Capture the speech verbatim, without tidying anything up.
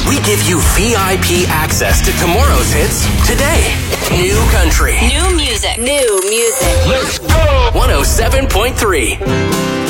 we give you V I P access to tomorrow's hits today. New country. New music. New music. Let's go! one oh seven point three.